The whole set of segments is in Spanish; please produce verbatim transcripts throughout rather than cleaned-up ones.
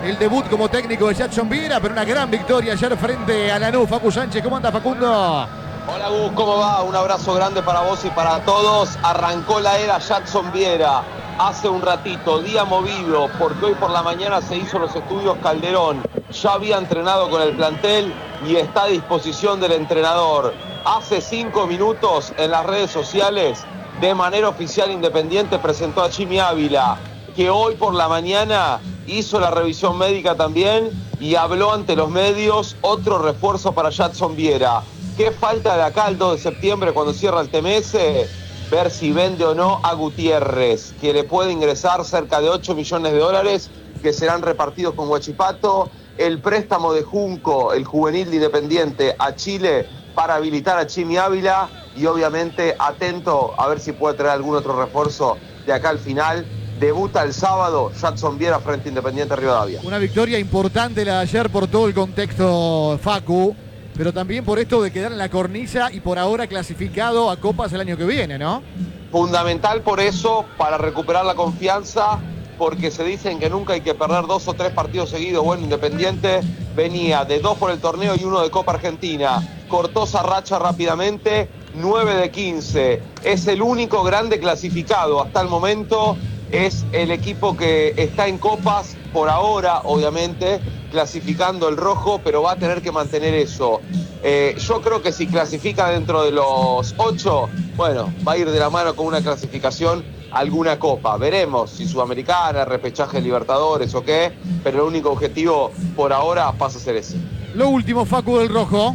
el debut como técnico de Jadson Viera, pero una gran victoria ayer frente a Lanús. Facu Sánchez, ¿cómo anda, Facundo? Hola Gus, ¿cómo va? Un abrazo grande para vos y para todos. Arrancó la era Jadson Viera hace un ratito, día movido, porque hoy por la mañana se hizo los estudios Calderón. Ya había entrenado con el plantel y está a disposición del entrenador. Hace cinco minutos en las redes sociales, de manera oficial independiente, presentó a Jimmy Ávila, que hoy por la mañana hizo la revisión médica también y habló ante los medios. Otro refuerzo para Jadson Viera. ¿Qué falta de acá el dos de septiembre cuando cierra el T M S? Ver si vende o no a Gutiérrez, que le puede ingresar cerca de ocho millones de dólares que serán repartidos con Huachipato. El préstamo de Junco, el juvenil de Independiente, a Chile para habilitar a Jimmy Ávila. Y obviamente atento a ver si puede traer algún otro refuerzo de acá al final. Debuta el sábado Jadson Viera frente a Independiente Rivadavia. Una victoria importante la de ayer por todo el contexto, Facu, pero también por esto de quedar en la cornisa y por ahora clasificado a Copas el año que viene, ¿no? Fundamental por eso, para recuperar la confianza, porque se dicen que nunca hay que perder dos o tres partidos seguidos. Bueno, Independiente venía de dos por el torneo y uno de Copa Argentina. Cortó esa racha rápidamente, nueve de quince. Es el único grande clasificado hasta el momento. Es el equipo que está en Copas por ahora, obviamente, clasificando el rojo, pero va a tener que mantener eso. Eh, yo creo que si clasifica dentro de los ocho, bueno, va a ir de la mano con una clasificación a alguna copa. Veremos si Sudamericana, repechaje Libertadores o qué, pero el único objetivo por ahora pasa a ser ese. Lo último, Facu, del rojo.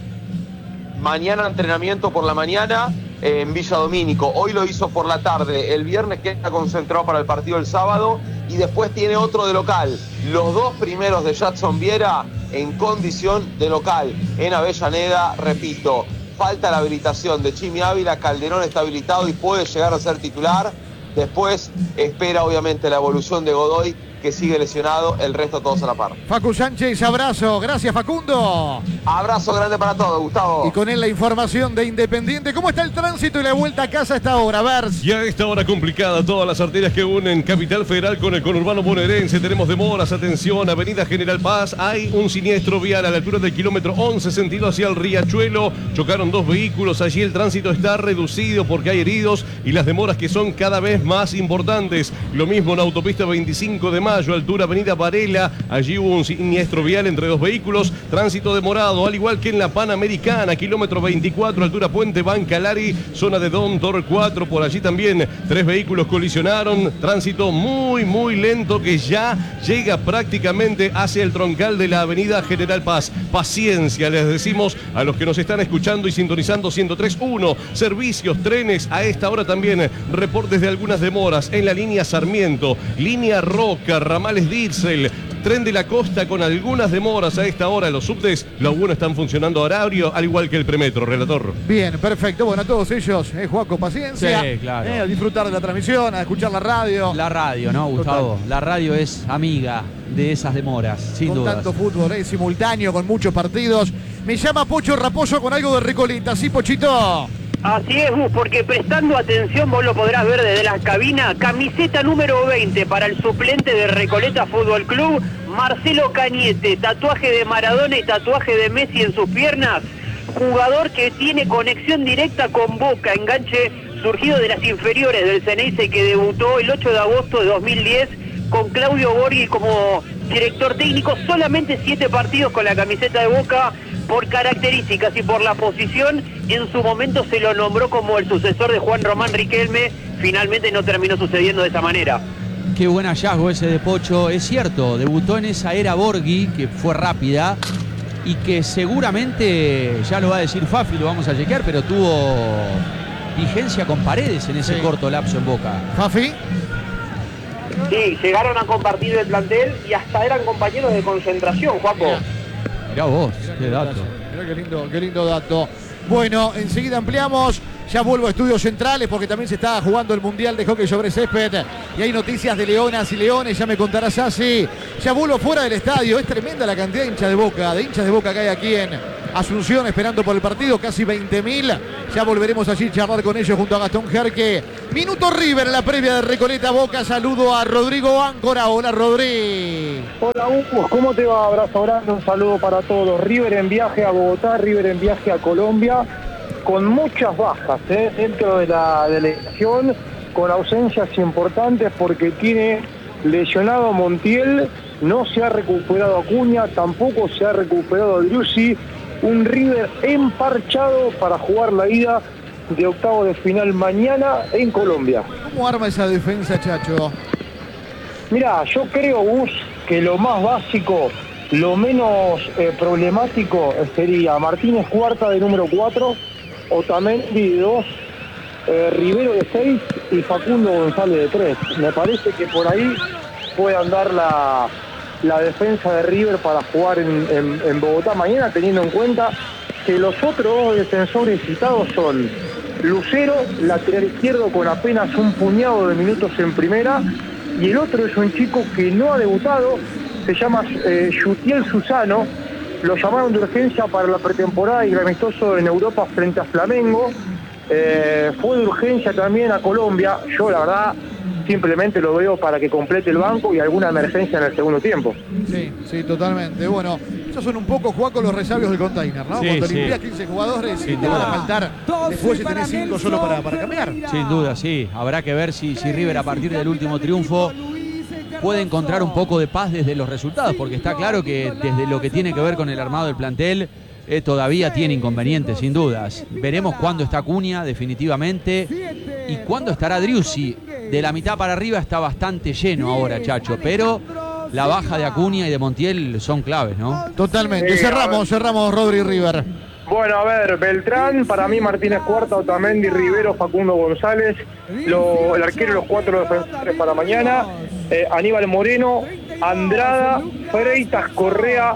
Mañana entrenamiento por la mañana en Villa Domínico. Hoy lo hizo por la tarde. El viernes queda concentrado para el partido del sábado y después tiene otro de local. Los dos primeros de Jadson Viera en condición de local en Avellaneda, repito. Falta la habilitación de Jimmy Ávila. Calderón está habilitado y puede llegar a ser titular. Después espera obviamente la evolución de Godoy, que sigue lesionado, el resto todos a la par. Facu Sánchez, abrazo. Gracias, Facundo. Abrazo grande para todos, Gustavo. Y con él la información de Independiente. ¿Cómo está el tránsito y la vuelta a casa a esta hora? A ver. Y a esta hora complicada, todas las arterias que unen Capital Federal con el conurbano bonaerense. Tenemos demoras, atención, Avenida General Paz. Hay un siniestro vial a la altura del kilómetro once, sentido hacia el Riachuelo. Chocaron dos vehículos, allí el tránsito está reducido porque hay heridos y las demoras que son cada vez más importantes. Lo mismo en autopista veinticinco de mayo, altura Avenida Varela. Allí hubo un siniestro vial entre dos vehículos, tránsito demorado, al igual que en la Panamericana, kilómetro veinticuatro, altura Puente Bancalari, zona de Don Torcuato. Por allí también tres vehículos colisionaron, tránsito muy muy lento que ya llega prácticamente hacia el troncal de la Avenida General Paz. Paciencia, les decimos a los que nos están escuchando y sintonizando ciento tres punto uno. Servicios, trenes, a esta hora también reportes de algunas demoras en la línea Sarmiento, línea Roca, ramales Diesel, Tren de la Costa con algunas demoras a esta hora. Los subtes, los buenos están funcionando a horario, al igual que el premetro, relator. Bien, perfecto. Bueno, a todos ellos, eh, Juaco, paciencia. Sí, claro. Eh, a disfrutar de la transmisión, a escuchar la radio. La radio, ¿no, Gustavo? Total. La radio es amiga de esas demoras, sin con dudas. tanto fútbol, eh, simultáneo, con muchos partidos. Me llama Pocho Raposo con algo de Recoleta. ¿Sí, Pochito? Así es, Gus, porque prestando atención vos lo podrás ver desde la cabina. Camiseta número veinte para el suplente de Recoleta Fútbol Club, Marcelo Cañete. Tatuaje de Maradona y tatuaje de Messi en sus piernas. Jugador que tiene conexión directa con Boca, enganche surgido de las inferiores del Ceneice, que debutó el ocho de agosto de dos mil diez con Claudio Borghi como director técnico. Solamente siete partidos con la camiseta de Boca. Por características y por la posición, en su momento se lo nombró como el sucesor de Juan Román Riquelme. Finalmente no terminó sucediendo de esa manera. Qué buen hallazgo ese de Pocho. Es cierto, debutó en esa era Borghi, que fue rápida y que seguramente, ya lo va a decir Fafi, lo vamos a chequear, pero tuvo vigencia con Paredes en ese sí. corto lapso en Boca. Fafi. Sí, llegaron a compartir el plantel y hasta eran compañeros de concentración, Juaco. Mirá. Mirá vos, Mirá qué dato. Mirá qué lindo, qué lindo dato. Bueno, enseguida ampliamos. Ya vuelvo a Estudios Centrales porque también se está jugando el Mundial de Hockey sobre Césped. Y hay noticias de Leonas y Leones, ya me contarás así. Ya vuelvo fuera del estadio. Es tremenda la cantidad de hinchas de Boca, de hinchas de Boca que hay aquí en Asunción esperando por el partido. Casi veinte mil. Ya volveremos allí a charlar con ellos junto a Gastón Jerque. Minuto River en la previa de Recoleta Boca. Saludo a Rodrigo Áncora. Hola, Rodri. Hola, Hugo. ¿Cómo te va? Abrazo grande, un saludo para todos. River en viaje a Bogotá, River en viaje a Colombia, con muchas bajas ¿eh? dentro de la delegación, con ausencias importantes porque tiene lesionado Montiel, no se ha recuperado Acuña, tampoco se ha recuperado Driussi. Un River emparchado para jugar la ida de octavo de final mañana en Colombia. ¿Cómo arma esa defensa, Chacho? Mirá, yo creo, Gus, que lo más básico, lo menos eh, problemático sería Martínez Cuarta de número cuatro, Otamendi de dos, eh, Rivero de seis y Facundo González de tres. Me parece que por ahí puede andar la, la defensa de River para jugar en, en, en Bogotá mañana, teniendo en cuenta que los otros dos defensores citados son Lucero, lateral izquierdo con apenas un puñado de minutos en primera, y el otro es un chico que no ha debutado, se llama eh, Yutiel Susano, lo llamaron de urgencia para la pretemporada y el amistoso en Europa frente a Flamengo, eh, fue de urgencia también a Colombia. Yo la verdad simplemente lo veo para que complete el banco y alguna emergencia en el segundo tiempo. Sí, sí, totalmente. Bueno, esos son un poco, Juaco, los resabios del container, ¿no? Sí, Cuando sí. limpias quince jugadores y Sin te van a duda. faltar después si tenés cinco solo para, para cambiar. Sin duda, sí. Habrá que ver si, si River a partir del último triunfo puede encontrar un poco de paz desde los resultados, porque está claro que desde lo que tiene que ver con el armado del plantel eh, todavía tiene inconvenientes, sin dudas. Veremos cuándo está Acuña, definitivamente, y cuándo estará Driussi. De la mitad para arriba está bastante lleno ahora, Chacho, pero la baja de Acuña y de Montiel son claves, ¿no? Totalmente. Sí, a cerramos, ver. cerramos Rodri River. Bueno, a ver, Beltrán, para mí Martínez Cuarta, Otamendi, Rivero, Facundo González, lo, el arquero y los cuatro defensores para mañana, eh, Aníbal Moreno, Andrada, Freitas, Correa,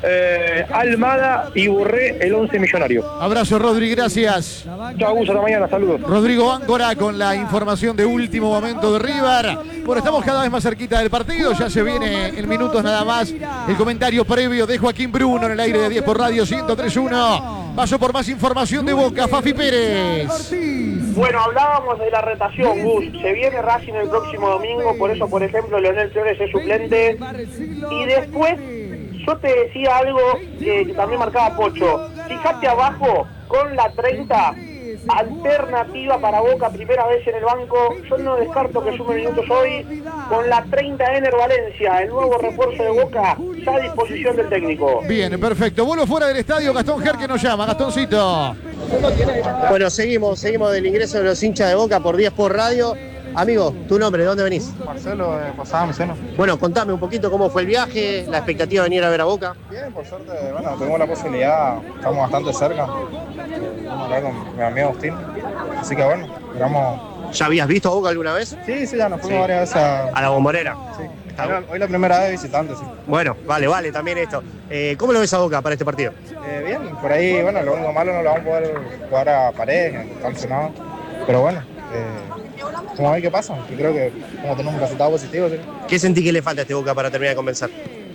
eh, Almada y Borré, el once millonario. Abrazo, Rodri, gracias. Chao, Gus, hasta mañana, saludos. Rodrigo Áncora con la información de último momento de River. Bueno, estamos cada vez más cerquita del partido, ya se viene en minutos nada más el comentario previo de Joaquín Bruno en el aire de diez por Radio ciento tres punto uno. Paso por más información de Boca, Fafi Pérez. Bueno, hablábamos de la retación, Gus. Se viene Racing el próximo domingo, por eso, por ejemplo, Leonel Flores es suplente. Y después, yo te decía algo que, que también marcaba Pocho. Fíjate abajo, con la treinta, alternativa para Boca, primera vez en el banco. Yo no descarto que sume minutos hoy. Con la treinta, Ener Valencia, el nuevo refuerzo de Boca, ya a disposición del técnico. Bien, perfecto. Vuelvo fuera del estadio, Gastón Ger que nos llama. Gastoncito. Bueno, seguimos, seguimos del ingreso de los hinchas de Boca por diez por Radio. Amigo, tu nombre, ¿de dónde venís? Marcelo, de Posada Miceno. Bueno, contame un poquito cómo fue el viaje, la expectativa de venir a ver a Boca. Bien, por suerte, bueno, tuvimos la posibilidad, estamos bastante cerca. Vamos a hablar con mi amigo Agustín. Así que bueno, esperamos. ¿Ya habías visto a Boca alguna vez? Sí, sí, ya nos fuimos Sí. varias veces a. A la Bombonera. Sí. Está Hoy la, bueno. hoy la primera vez visitante, sí. Bueno, vale, vale, también esto. Eh, ¿Cómo lo ves a Boca para este partido? Eh, bien, por ahí, bueno, lo único malo no lo vamos a poder jugar a Paredes, están lesionados. Pero bueno, eh, vamos a ver qué pasa. Yo creo que como tenemos un resultado positivo, sí. ¿Qué sentí que le falta a este Boca para terminar de convencer?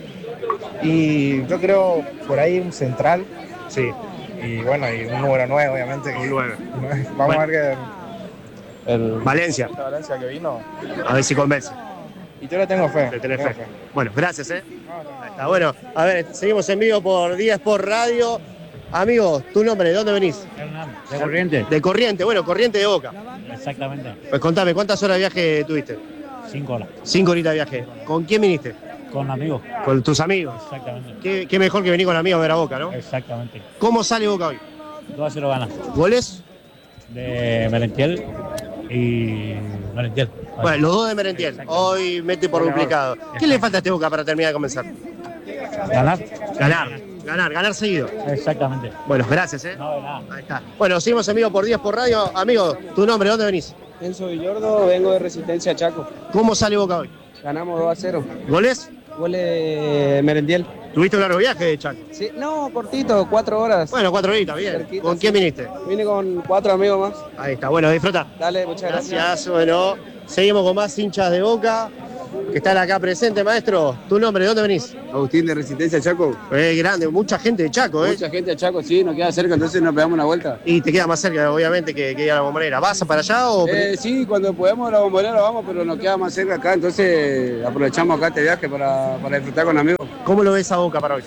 Y yo creo por ahí un central. Sí. Y bueno, y un número nueve, obviamente. Un nueve. Vamos Bueno. a ver que. El Valencia, Valencia que vino. a ver si convence. Y yo le tengo fe. Le tenés tengo fe. Bueno, gracias, ¿eh? Ahí está, bueno, a ver, seguimos en vivo por diez por Radio. Amigo, tu nombre, ¿de dónde venís? ¿De Corriente? De Corriente, bueno, Corriente de Boca. Exactamente. Pues contame, ¿cuántas horas de viaje tuviste? Cinco horas. Cinco horitas de viaje. ¿Con quién viniste? Con amigos. Con tus amigos. Exactamente. Qué, qué mejor que venir con amigos a ver a Boca, ¿no? Exactamente. ¿Cómo sale Boca hoy? dos a cero gana. ¿Goles? De Merentiel y Merentiel. Bueno, los dos de Merentiel. Hoy mete por duplicado. ¿Qué le falta a este Boca para terminar de comenzar? Ganar. Ganar, ganar, ganar seguido. Exactamente. Bueno, gracias, ¿eh? No, de nada. Ahí está. Bueno, seguimos en vivo por diez por Radio. Amigo, tu nombre, ¿de dónde venís? Enzo Villordo, vengo de Resistencia Chaco. ¿Cómo sale Boca hoy? Ganamos dos a cero. ¿Goles? Goles de Merentiel. ¿Tuviste un largo viaje, Chaco? Sí, no, cortito, cuatro horas. Bueno, cuatro horitas, bien. Cerquita, ¿Con quién sí. viniste? Vine con cuatro amigos más. Ahí está, bueno, disfruta. Dale, muchas gracias. Gracias, bueno, seguimos con más hinchas de Boca. que están acá presentes, maestro. ¿Tu nombre? ¿De dónde venís? Agustín de Resistencia Chaco. Eh, grande, mucha gente de Chaco, ¿eh? Mucha gente de Chaco, sí, nos queda cerca, entonces nos pegamos una vuelta. Y te queda más cerca, obviamente, que, que ir a la Bombonera. ¿Vas para allá o...? Eh, sí, cuando podemos a la Bombonera vamos, pero nos queda más cerca acá, entonces aprovechamos acá este viaje para, para disfrutar con amigos. ¿Cómo lo ves a Boca para hoy?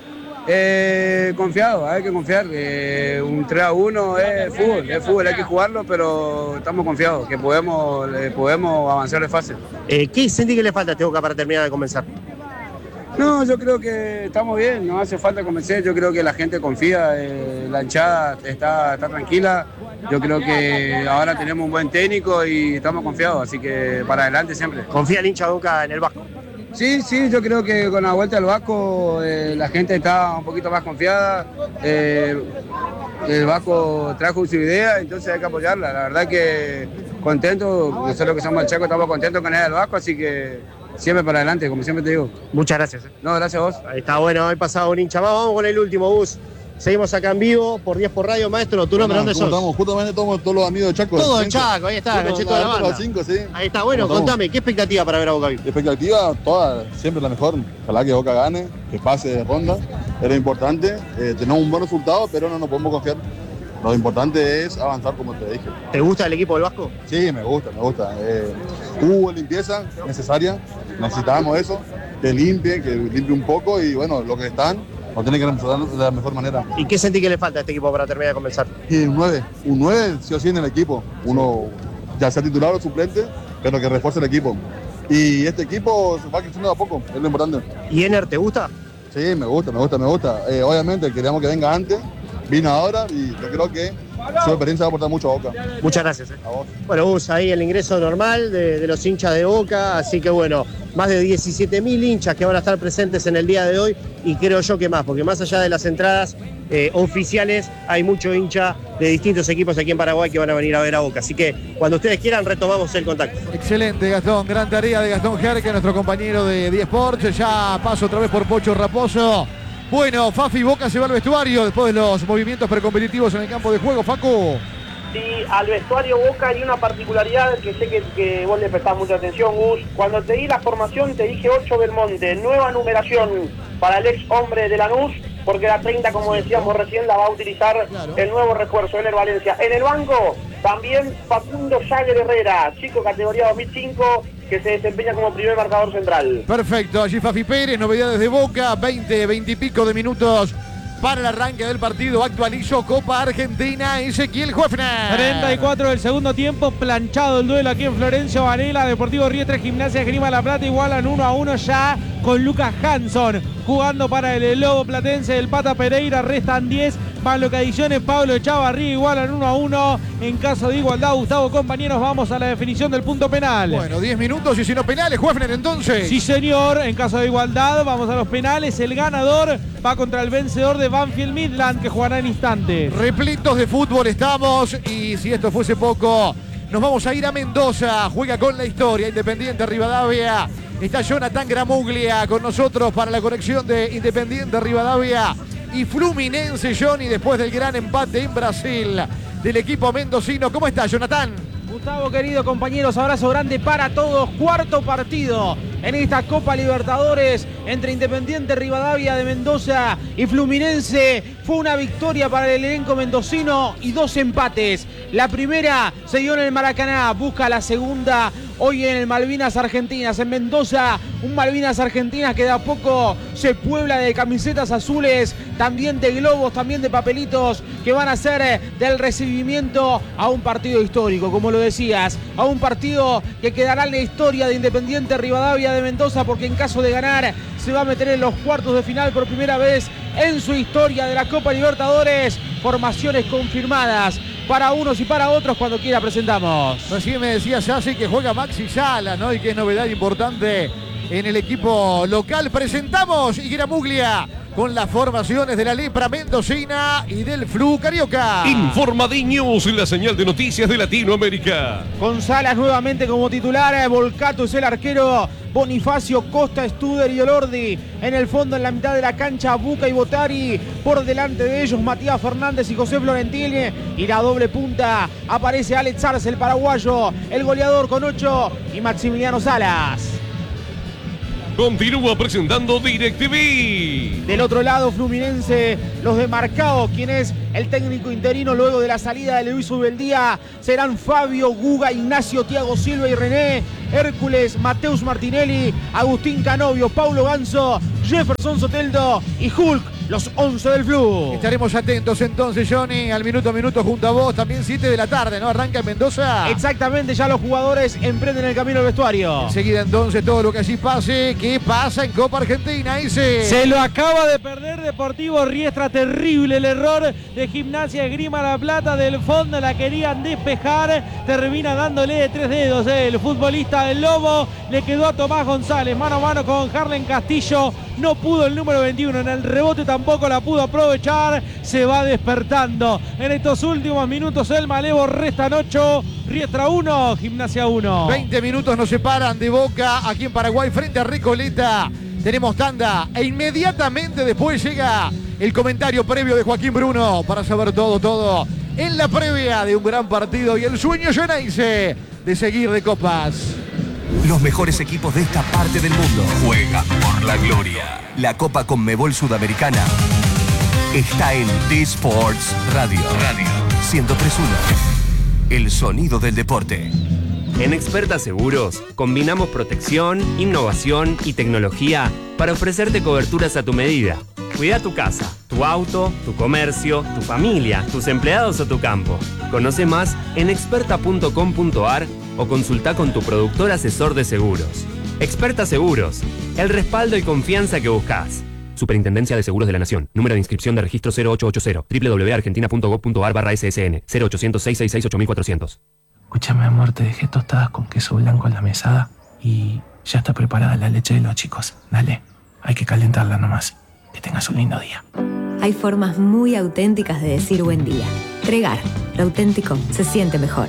Eh, confiado, hay que confiar. Eh, un tres a uno es fútbol, es fútbol, hay que jugarlo, pero estamos confiados que podemos, eh, podemos avanzar de fase. Eh, ¿Qué sentí que le falta a este Boca para terminar de comenzar? No, yo creo que estamos bien, no hace falta convencer, yo creo que la gente confía, eh, la hinchada está, está tranquila, yo creo que ahora tenemos un buen técnico y estamos confiados, así que para adelante siempre. ¿Confía el hincha de Boca en el Vasco? Sí, sí, yo creo que con la vuelta al Vasco eh, la gente está un poquito más confiada, eh, el Vasco trajo su idea, entonces hay que apoyarla, la verdad que contento, nosotros que somos el Chaco estamos contentos con el Vasco, así que siempre para adelante, como siempre te digo. Muchas gracias. ¿eh? No, gracias a vos. Ahí está, bueno, hoy pasado un hincha más, vamos con el último bus. Seguimos acá en vivo por diez por radio, maestro. ¿Tu nombre dónde sos? Estamos, justamente estamos todos los amigos de Chaco. Todo en Chaco, ahí está, caché toda la banda. cinco, sí. Ahí está, bueno, contame, ¿qué expectativa para ver a Boca hoy? Expectativa, toda, siempre la mejor. Ojalá que Boca gane, que pase de ronda. Era importante, eh, tenemos un buen resultado, pero no nos podemos confiar. Lo importante es avanzar, como te dije. ¿Te gusta el equipo del Vasco? Sí, me gusta, me gusta. Eh, hubo limpieza necesaria, necesitábamos eso, que limpie, que limpie un poco y bueno, lo que están, lo tienen que reemplazar de la mejor manera. ¿Y qué sentí que le falta a este equipo para terminar de comenzar? Y un nueve, un nueve sí o sí en el equipo. Uno, ya sea titular o suplente, pero que refuerce el equipo. Y este equipo se va creciendo de a poco, es lo importante. ¿Y Ener te gusta? Sí, me gusta, me gusta, me gusta. Eh, obviamente queríamos que venga antes, vino ahora y yo creo que su experiencia va a aportar mucho a Boca. Muchas gracias. Eh. A vos. Bueno, Gus, ahí el ingreso normal de, de los hinchas de Boca, así que bueno, más de diecisiete mil hinchas que van a estar presentes en el día de hoy y creo yo que más, porque más allá de las entradas eh, oficiales, hay mucho hincha de distintos equipos aquí en Paraguay que van a venir a ver a Boca. Así que cuando ustedes quieran retomamos el contacto. Excelente, Gastón, gran tarea de Gastón Jerque, nuestro compañero de diez Sports. Ya paso otra vez por Pocho Raposo. Bueno, Fafi, Boca se va al vestuario después de los movimientos precompetitivos en el campo de juego. Facu. Sí, al vestuario Boca hay una particularidad que sé que, que vos le prestás mucha atención, Gus. Cuando te di la formación te dije ocho Belmonte, nueva numeración para el ex hombre de Lanús, porque la treinta, como decíamos recién, la va a utilizar el nuevo refuerzo, Ener Valencia. En el banco también Facundo Jagger Herrera, chico categoría dos mil cinco, que se desempeña como primer marcador central. Perfecto, allí Fafi Pérez, novedades de Boca, veinte, veinte y pico de minutos para el arranque del partido. Actualizo Copa Argentina, Ezequiel Hoffner. treinta y cuatro del segundo tiempo, planchado el duelo aquí en Florencio Varela. Deportivo Riestra, Gimnasia Esgrima La Plata igualan uno a uno ya con Lucas Hanson jugando para el Lobo Platense. El Pata Pereira, restan diez más lo que adiciones Pablo Echavarría, igualan uno a uno. En caso de igualdad, Gustavo, compañeros, vamos a la definición del punto penal. Bueno, diez minutos y si no penales, Hoffner entonces. Sí, señor, en caso de igualdad vamos a los penales. El ganador va contra el vencedor de Banfield Midland, que jugará en instantes. Repletos de fútbol estamos y si esto fuese poco, nos vamos a ir a Mendoza. Juega con la historia Independiente Rivadavia. Está Jonathan Gramuglia con nosotros para la conexión de Independiente Rivadavia y Fluminense, Johnny, después del gran empate en Brasil del equipo mendocino. ¿Cómo está, Jonathan? Gustavo, querido compañeros, abrazo grande para todos. Cuarto partido en esta Copa Libertadores entre Independiente Rivadavia de Mendoza y Fluminense. Fue una victoria para el elenco mendocino y dos empates. La primera se dio en el Maracaná, busca la segunda hoy en el Malvinas Argentinas. En Mendoza, un Malvinas Argentinas que de a poco se puebla de camisetas azules, también de globos, también de papelitos que van a ser del recibimiento a un partido histórico, como lo decías, a un partido que quedará en la historia de Independiente Rivadavia de Mendoza, porque en caso de ganar se va a meter en los cuartos de final por primera vez en su historia de la Copa Libertadores. Formaciones confirmadas para unos y para otros, cuando quiera presentamos. Recién me decía Yassi que juega Maxi Sala, ¿no? Y que es novedad importante en el equipo local. Presentamos Iguera Muglia con las formaciones de la Lepra Mendocina y del Flu Carioca. Informa D News, la señal de noticias de Latinoamérica. Con Salas nuevamente como titular, Volcato es el arquero, Bonifacio, Costa, Studer y Olordi en el fondo, en la mitad de la cancha, Buca y Botari, por delante de ellos Matías Fernández y José Florentini, y la doble punta aparece Alex Arce, el paraguayo, el goleador con ocho, y Maximiliano Salas. continúa presentando DirecTV. Del otro lado, Fluminense, los de Marcao, quien es el técnico interino luego de la salida de Luis Ubeldía, serán Fabio, Guga, Ignacio, Thiago Silva y René, Hércules, Mateus Martinelli, Agustín Canovio, Paulo Ganso, Jefferson Soteldo y Hulk, los once del Flu. Estaremos atentos entonces, Johnny, al minuto a minuto junto a vos, también siete de la tarde, ¿no? Arranca en Mendoza. Exactamente, ya los jugadores emprenden el camino al vestuario. Enseguida entonces todo lo que allí pase. ¿Qué pasa en Copa Argentina? Ese. Se lo acaba de perder Deportivo Riestra, terrible el error de Gimnasia Esgrima La Plata, del fondo la querían despejar, termina dándole de tres dedos eh. el futbolista del Lobo, le quedó a Tomás González, mano a mano con Harlen Castillo, no pudo el número veintiuno, en el rebote tampoco la pudo aprovechar, se va despertando en estos últimos minutos el Malevo, restan ocho, Riestra uno, Gimnasia uno. veinte minutos nos separan de Boca aquí en Paraguay frente a Recoleta. Tenemos tanda e inmediatamente después llega el comentario previo de Joaquín Bruno para saber todo, todo en la previa de un gran partido y el sueño Geneise de seguir de copas. Los mejores equipos de esta parte del mundo juegan por la gloria. La Copa Conmebol Sudamericana está en D-Sports Radio. Radio ciento tres punto uno. El sonido del deporte. En Experta Seguros combinamos protección, innovación y tecnología para ofrecerte coberturas a tu medida. Cuida tu casa, tu auto, tu comercio, tu familia, tus empleados o tu campo. Conoce más en experta punto com punto ar o consulta con tu productor asesor de seguros. Experta Seguros, el respaldo y confianza que buscas. Superintendencia de Seguros de la Nación. Número de inscripción de registro cero ocho ocho cero. doble u doble u doble u punto argentina punto gov punto ar barra ese ese ene. cero ochocientos, seiscientos sesenta y seis, ocho mil cuatrocientos. Escúchame, amor, te dejé tostadas con queso blanco en la mesada y ya está preparada la leche de los chicos. Dale, hay que calentarla nomás. Que tengas un lindo día. Hay formas muy auténticas de decir buen día. Tregar, lo auténtico se siente mejor.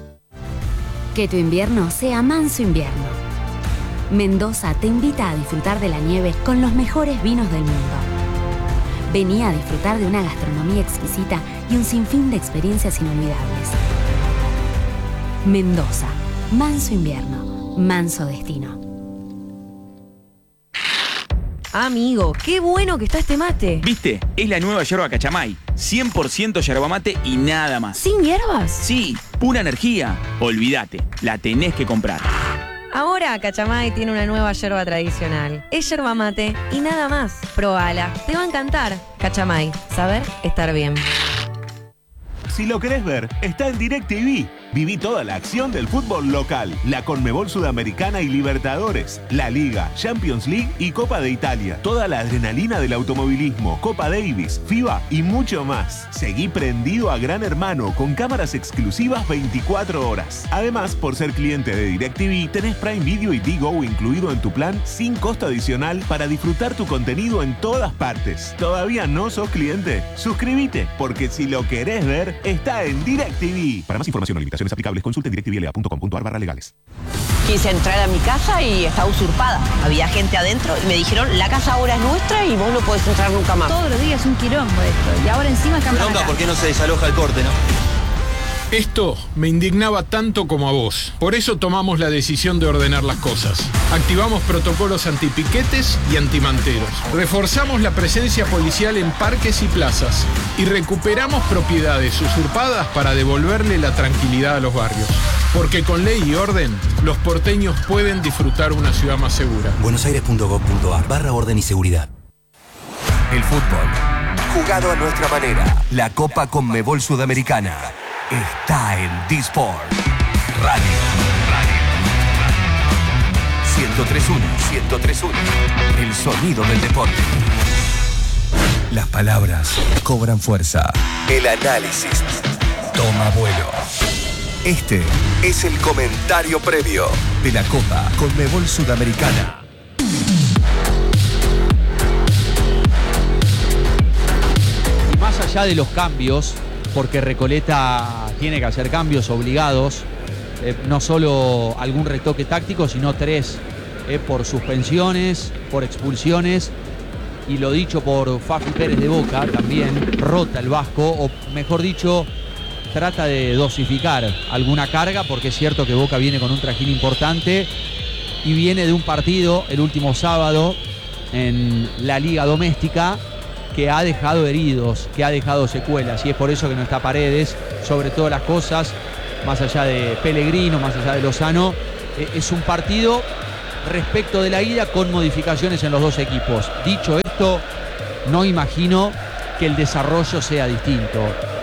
Que tu invierno sea manso invierno. Mendoza te invita a disfrutar de la nieve con los mejores vinos del mundo. Vení a disfrutar de una gastronomía exquisita y un sinfín de experiencias inolvidables. Mendoza, manso invierno, manso destino. Amigo, qué bueno que está este mate. ¿Viste? Es la nueva yerba Cachamay. cien por ciento yerba mate y nada más. ¿Sin hierbas? Sí, pura energía. Olvídate, la tenés que comprar. Ahora Cachamay tiene una nueva yerba tradicional. Es yerba mate y nada más. Probala, te va a encantar. Cachamay, saber estar bien. Si lo querés ver, está en DirecTV. Viví toda la acción del fútbol local, la Conmebol Sudamericana y Libertadores, la Liga, Champions League y Copa de Italia. Toda la adrenalina del automovilismo, Copa Davis, FIBA y mucho más. Seguí prendido a Gran Hermano con cámaras exclusivas veinticuatro horas. Además, por ser cliente de DirecTV, tenés Prime Video y Digo incluido en tu plan sin costo adicional para disfrutar tu contenido en todas partes. ¿Todavía no sos cliente? Suscríbete, porque si lo querés ver, está en DirecTV. Para más información o limitaciones aplicables, consulte en directivl punto com punto ar barra legales. Quise entrar a mi casa y está usurpada. Había gente adentro y me dijeron, la casa ahora es nuestra y vos no podés entrar nunca más. Todos los días es un quilombo esto. Y ahora encima cambian Bronca, ¿por qué no se desaloja el corte, no? Esto me indignaba tanto como a vos. Por eso tomamos la decisión de ordenar las cosas. Activamos protocolos antipiquetes y antimanteros. Reforzamos la presencia policial en parques y plazas. Y recuperamos propiedades usurpadas para devolverle la tranquilidad a los barrios. Porque con ley y orden, los porteños pueden disfrutar una ciudad más segura. buenosaires punto gov punto ar barra orden y seguridad. El fútbol, jugado a nuestra manera. La Copa Conmebol Sudamericana está en D-Sport Radio. ciento tres punto uno, ciento tres punto uno. El sonido del deporte. Las palabras cobran fuerza. El análisis toma vuelo. Este es el comentario previo de la Copa Conmebol Sudamericana. Y más allá de los cambios, porque Recoleta tiene que hacer cambios obligados, eh, no solo algún retoque táctico, sino tres, eh, por suspensiones, por expulsiones, y lo dicho por Fafi Pérez de Boca, también rota el Vasco, o mejor dicho, trata de dosificar alguna carga, porque es cierto que Boca viene con un trajín importante, y viene de un partido el último sábado en la liga doméstica que ha dejado heridos, que ha dejado secuelas, y es por eso que no está Paredes. Sobre todas las cosas, más allá de Pellegrino, más allá de Lozano, eh, es un partido respecto de la ida con modificaciones en los dos equipos. Dicho esto, no imagino que el desarrollo sea distinto.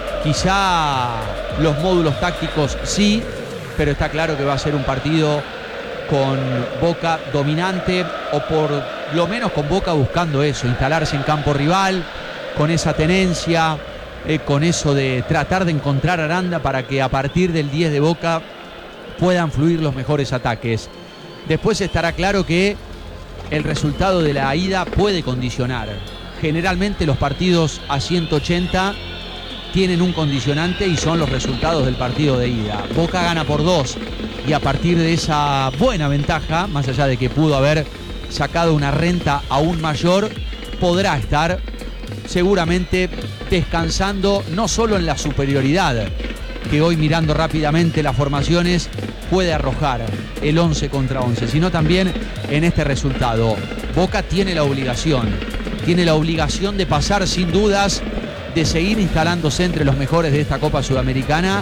Quizá los módulos tácticos sí, pero está claro que va a ser un partido con Boca dominante, o por lo menos con Boca buscando eso, instalarse en campo rival, con esa tenencia, eh, con eso de tratar de encontrar Aranda para que a partir del diez de Boca puedan fluir los mejores ataques. Después estará claro que el resultado de la ida puede condicionar. Generalmente los partidos a ciento ochenta tienen un condicionante y son los resultados del partido de ida. Boca gana por dos y a partir de esa buena ventaja, más allá de que pudo haber sacado una renta aún mayor, podrá estar seguramente descansando no solo en la superioridad que hoy, mirando rápidamente las formaciones, puede arrojar el once contra once, sino también en este resultado. Boca tiene la obligación, tiene la obligación de pasar sin dudas, de seguir instalándose entre los mejores de esta Copa Sudamericana,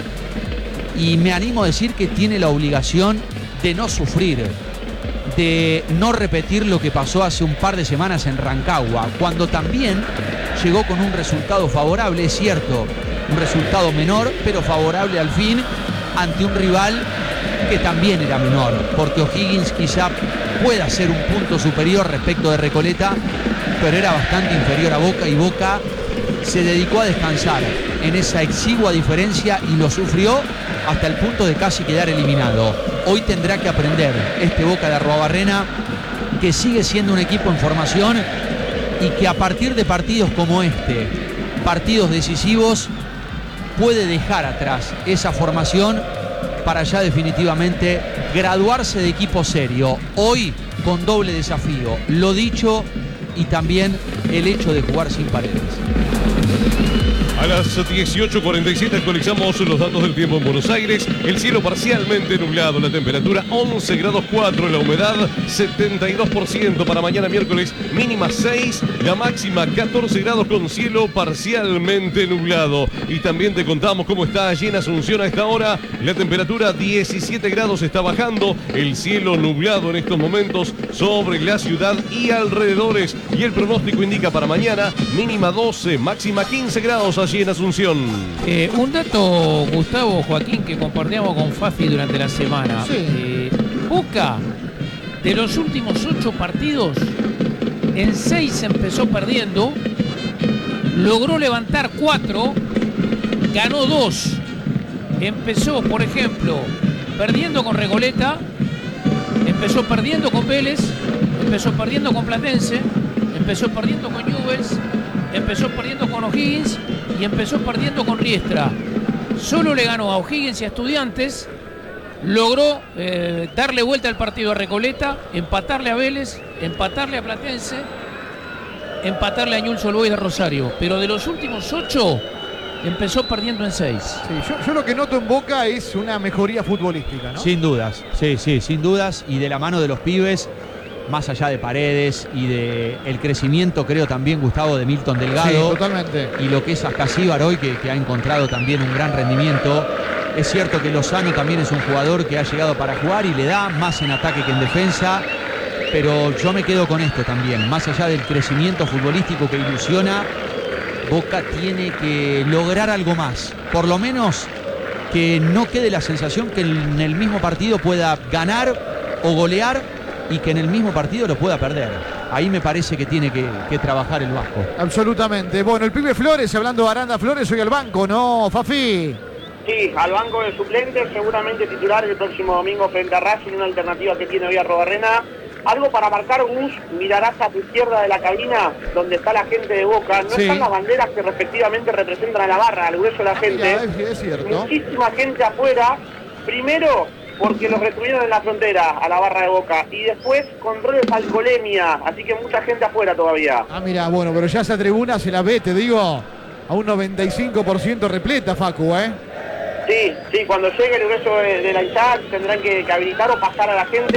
y me animo a decir que tiene la obligación de no sufrir, de no repetir lo que pasó hace un par de semanas en Rancagua, cuando también llegó con un resultado favorable, es cierto, un resultado menor, pero favorable al fin, ante un rival que también era menor, porque O'Higgins quizá pueda ser un punto superior respecto de Recoleta, pero era bastante inferior a Boca, y Boca se dedicó a descansar en esa exigua diferencia y lo sufrió hasta el punto de casi quedar eliminado. Hoy tendrá que aprender este Boca de Arruabarrena, que sigue siendo un equipo en formación y que a partir de partidos como este, partidos decisivos, puede dejar atrás esa formación para ya definitivamente graduarse de equipo serio. Hoy con doble desafío, lo dicho, y también el hecho de jugar sin Paredes. A las dieciocho cuarenta y siete actualizamos los datos del tiempo en Buenos Aires. El cielo parcialmente nublado, la temperatura once grados cuatro, la humedad setenta y dos por ciento para mañana miércoles, mínima seis, la máxima catorce grados con cielo parcialmente nublado. Y también te contamos cómo está allí en Asunción a esta hora. La temperatura diecisiete grados está bajando, el cielo nublado en estos momentos sobre la ciudad y alrededores. Y el pronóstico indica para mañana mínima doce, máxima quince grados allí en Asunción. Eh, un dato, Gustavo, Joaquín, que compartíamos con Fafi durante la semana. Sí. Eh, Boca, de los últimos ocho partidos, en seis empezó perdiendo, logró levantar cuatro, ganó dos. Empezó, por ejemplo, perdiendo con Recoleta, empezó perdiendo con Vélez, empezó perdiendo con Platense, empezó perdiendo con Newell's, empezó perdiendo con O'Higgins y empezó perdiendo con Riestra. Solo le ganó a O'Higgins y a Estudiantes, logró eh, darle vuelta al partido a Recoleta, empatarle a Vélez, empatarle a Platense, empatarle a Newell's Old Boys de Rosario. Pero de los últimos ocho, empezó perdiendo en seis. Sí, yo, yo lo que noto en Boca es una mejoría futbolística, ¿no? Sin dudas, sí, sí, sin dudas, y de la mano de los pibes, más allá de Paredes y de el crecimiento, creo también, Gustavo, de Milton Delgado. Sí, totalmente. Y lo que es Ascasíbar hoy, que, que ha encontrado también un gran rendimiento. Es cierto que Lozano también es un jugador que ha llegado para jugar y le da más en ataque que en defensa, pero yo me quedo con esto también. Más allá del crecimiento futbolístico que ilusiona, Boca tiene que lograr algo más. Por lo menos que no quede la sensación que en el mismo partido pueda ganar o golear, y que en el mismo partido lo pueda perder. Ahí me parece que tiene que, que trabajar el Vasco. Absolutamente. Bueno, el pibe Flores, hablando de Aranda Flores, hoy al banco, ¿no, Fafi? Sí, al banco de suplentes, seguramente titular el próximo domingo frente a Racing, una alternativa que tiene hoy Arruabarrena. Algo para marcar, Gus, mirarás a tu izquierda de la cabina, donde está la gente de Boca. No Sí. están las banderas que respectivamente representan a la barra, al grueso de la gente. Mira, es, es cierto. Muchísima gente afuera. Primero, porque los retuvieron en la frontera, a la barra de Boca. Y después, controles de alcoholemia. Así que mucha gente afuera todavía. Ah, mira, bueno, pero ya esa tribuna se la ve, te digo, a un noventa y cinco por ciento repleta, Facu, ¿eh? Sí, sí, cuando llegue el grueso de, de la Isaac tendrán que, que habilitar o pasar a la gente.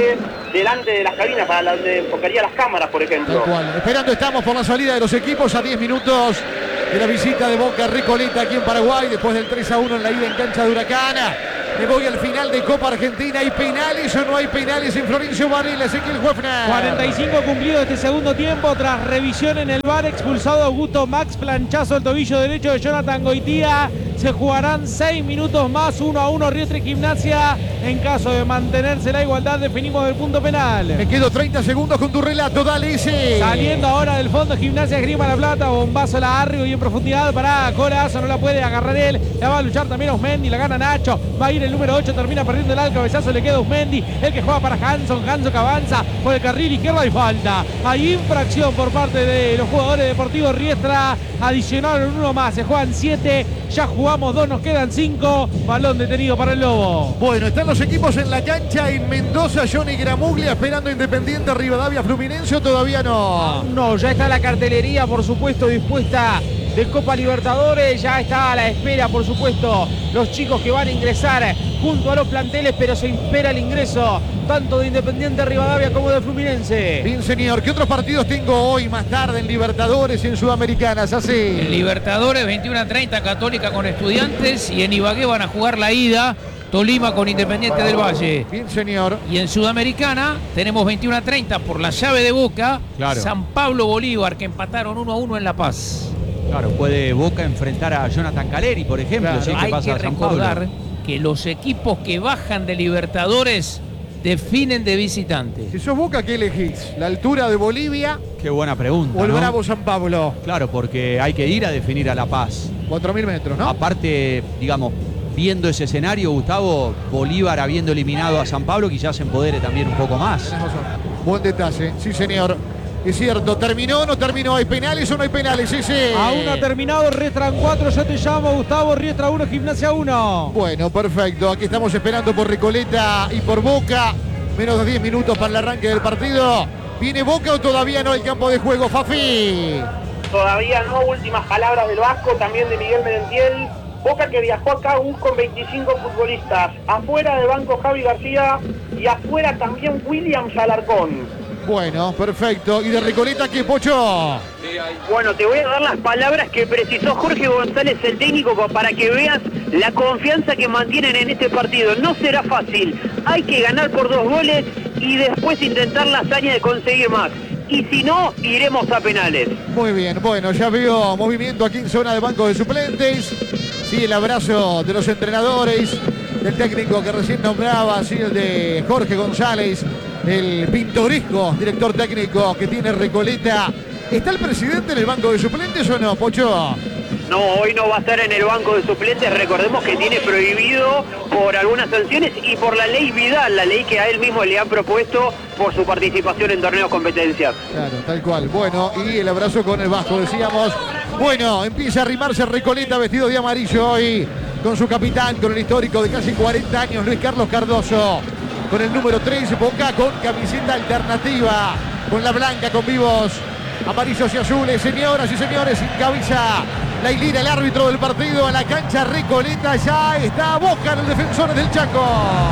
delante de las cabinas, para la, donde enfocaría las cámaras, por ejemplo. Tal cual. Esperando estamos por la salida de los equipos a diez minutos de la visita de Boca Recoleta aquí en Paraguay, después del tres a uno en la ida en cancha de Huracán. Me voy al final de Copa Argentina. ¿Hay penales o no hay penales en Florencio Varela? Ezequiel Huefner. cuarenta y cinco cumplido este segundo tiempo. Tras revisión en el V A R, expulsado Augusto Max, planchazo al tobillo derecho de Jonathan Goitía. Se jugarán seis minutos más, uno a uno Riestra y Gimnasia. En caso de mantenerse la igualdad, definimos el punto penal. Me quedo treinta segundos con tu relato, dale ese. Saliendo ahora del fondo Gimnasia Esgrima La Plata, bombazo la Arrio y en profundidad para Corazo, no la puede agarrar él. La va a luchar también Osmendi, la gana Nacho. Va a ir el número ocho, termina perdiendo el cabezazo, le queda Osmendi, el que juega para Hanson. Hanson que avanza por el carril izquierdo y falta. Hay infracción por parte de los jugadores deportivos Riestra. Adicionaron uno más, se juegan siete. Ya jugamos dos, nos quedan cinco. Balón detenido para el Lobo. Bueno, están los equipos en la cancha. En Mendoza, Johnny Gramuglia esperando Independiente, Rivadavia, Fluminense, ¿o todavía no? No, ya está la cartelería, por supuesto, dispuesta de Copa Libertadores. Ya está a la espera, por supuesto, los chicos que van a ingresar junto a los planteles, pero se espera el ingreso tanto de Independiente Rivadavia como de Fluminense. Bien, señor. ¿Qué otros partidos tengo hoy más tarde en Libertadores y en Sudamericanas? Así. En Libertadores, veintiuno a treinta, Católica con Estudiantes, y en Ibagué van a jugar la ida, Tolima con Independiente del Valle. Bien, señor. Y en Sudamericana tenemos veintiuno a treinta por la llave de Boca, claro. San Pablo Bolívar, que empataron uno a uno en La Paz. Claro, puede Boca enfrentar a Jonathan Caleri, por ejemplo. Claro, si es que hay pasa que a San Pablo. recordar que los equipos que bajan de Libertadores definen de visitante. Si sos Boca, ¿qué elegís? ¿La altura de Bolivia? Qué buena pregunta, ¿O el ¿no? Bravo San Pablo? Claro, porque hay que ir a definir a La Paz. cuatro mil metros, ¿no? Aparte, digamos, viendo ese escenario, Gustavo, Bolívar habiendo eliminado a San Pablo, quizás se empodere también un poco más. Buen detalle, sí, señor. Es cierto, ¿terminó o no terminó? ¿Hay penales o no hay penales? Sí, sí. Aún no ha terminado, Riestra en cuatro, yo te llamo, Gustavo. Riestra uno, Gimnasia uno. Bueno, perfecto. Aquí estamos esperando por Recoleta y por Boca. Menos de diez minutos para el arranque del partido. ¿Viene Boca o todavía no el campo de juego, Fafi? Todavía no, últimas palabras del Vasco, también de Miguel Merentiel. Boca que viajó acá aún con veinticinco futbolistas. Afuera del banco Javi García y afuera también Williams Alarcón. Bueno, perfecto. ¿Y de Recoleta qué, Pocho? Bueno, te voy a dar las palabras que precisó Jorge González, el técnico, para que veas la confianza que mantienen en este partido. No será fácil. Hay que ganar por dos goles y después intentar la hazaña de conseguir más. Y si no, iremos a penales. Muy bien, bueno, ya veo movimiento aquí en zona de banco de suplentes. Sí, el abrazo de los entrenadores, del técnico que recién nombraba, sí, el de Jorge González, el pintoresco director técnico que tiene Recoleta. ¿Está el presidente en el banco de suplentes o no, Pocho? No, hoy no va a estar en el banco de suplentes. Recordemos que tiene prohibido por algunas sanciones y por la ley Vidal, la ley que a él mismo le han propuesto por su participación en torneos competencias. Claro, tal cual. Bueno, y el abrazo con el Vasco, decíamos. Bueno, empieza a arrimarse Recoleta vestido de amarillo hoy, con su capitán, con el histórico de casi cuarenta años, Luis Carlos Cardoso. Con el número tres, Boca con camiseta alternativa, con la blanca, con vivos amarillos y azules. Señoras y señores, encabeza la hilera, el árbitro del partido a la cancha Recoleta. Ya está Boca en el Defensores del Chaco.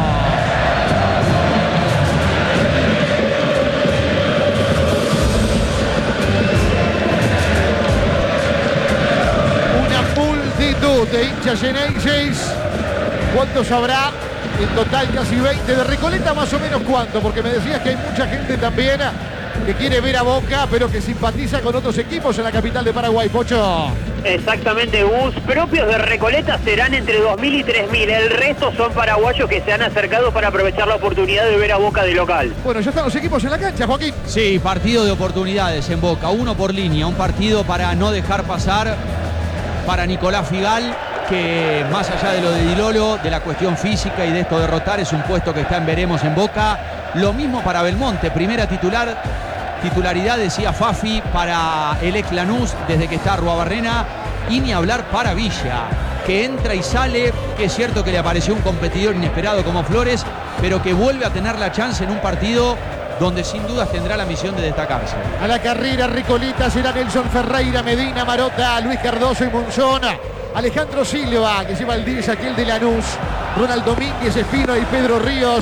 Una multitud de hinchas eneises. ¿Cuántos habrá? En total casi veinte. De Recoleta más o menos cuánto, porque me decías que hay mucha gente también que quiere ver a Boca, pero que simpatiza con otros equipos en la capital de Paraguay, Pocho. Exactamente, Gus. Propios de Recoleta serán entre dos mil y tres mil. El resto son paraguayos que se han acercado para aprovechar la oportunidad de ver a Boca de local. Bueno, ya están los equipos en la cancha, Joaquín. Sí, partido de oportunidades en Boca, uno por línea, un partido para no dejar pasar para Nicolás Figal, que más allá de lo de Di Lolo, de la cuestión física y de esto derrotar, es un puesto que está en veremos en Boca. Lo mismo para Belmonte, primera titular, titularidad, decía Fafi, para el ex Lanús desde que está Arruabarrena, y ni hablar para Villa, que entra y sale, que es cierto que le apareció un competidor inesperado como Flores, pero que vuelve a tener la chance en un partido donde sin dudas tendrá la misión de destacarse. A la carrera Recoleta será Nelson Ferreira, Medina, Marota, Luis Cardoso y Monzona. Alejandro Silva, que lleva el diez, aquí el de Lanús. Ronald Domínguez, Espino y Pedro Ríos.